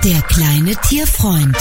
Der kleine Tierfreund.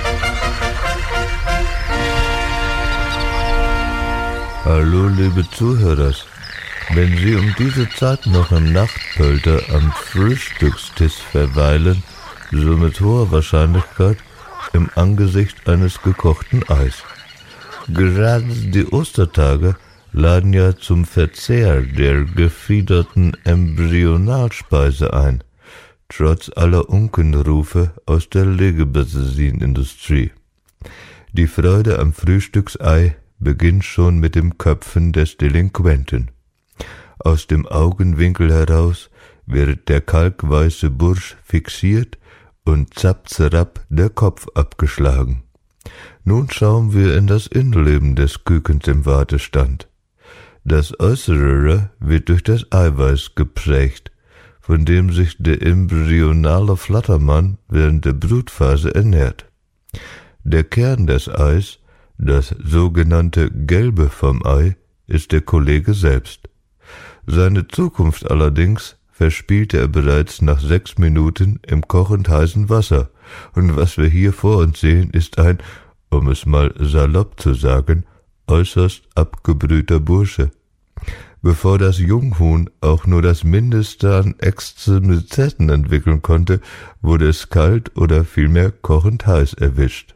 Hallo, liebe Zuhörer. Wenn Sie um diese Zeit noch im Nachtpölter am Frühstückstisch verweilen, so mit hoher Wahrscheinlichkeit im Angesicht eines gekochten Eis. Gerade die Ostertage laden ja zum Verzehr der gefiederten Embryonalspeise ein, trotz aller Unkenrufe aus der Legebassinindustrie. Die Freude am Frühstücksei beginnt schon mit dem Köpfen des Delinquenten. Aus dem Augenwinkel heraus wird der kalkweiße Bursch fixiert und zapp-zerrapp der Kopf abgeschlagen. Nun schauen wir in das Innenleben des Kükens im Wartestand. Das Äußere wird durch das Eiweiß geprägt, von dem sich der embryonale Flattermann während der Brutphase ernährt. Der Kern des Eis, das sogenannte Gelbe vom Ei, ist der Kollege selbst. Seine Zukunft allerdings verspielte er bereits nach 6 Minuten im kochend heißen Wasser, und was wir hier vor uns sehen, ist ein, um es mal salopp zu sagen, äußerst abgebrühter Bursche. Bevor das Junghuhn auch nur das Mindeste an Extremitäten entwickeln konnte, wurde es kalt oder vielmehr kochend heiß erwischt.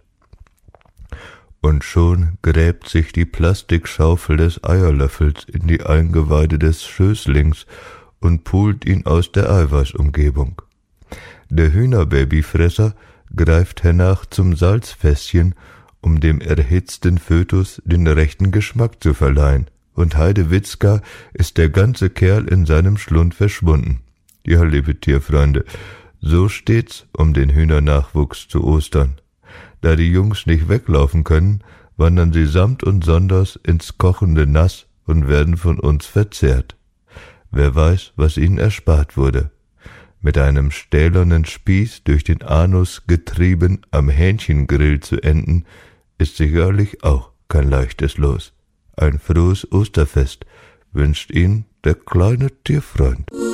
Und schon gräbt sich die Plastikschaufel des Eierlöffels in die Eingeweide des Schößlings und pult ihn aus der Eiweißumgebung. Der Hühnerbabyfresser greift hernach zum Salzfässchen, um dem erhitzten Fötus den rechten Geschmack zu verleihen, und Heidewitzka ist der ganze Kerl in seinem Schlund verschwunden. Ja, liebe Tierfreunde, so steht's um den Hühnernachwuchs zu Ostern. Da die Jungs nicht weglaufen können, wandern sie samt und sonders ins kochende Nass und werden von uns verzehrt. Wer weiß, was ihnen erspart wurde. Mit einem stählernen Spieß durch den Anus getrieben am Hähnchengrill zu enden, ist sicherlich auch kein leichtes Los. Ein frohes Osterfest wünscht Ihnen der kleine Tierfreund.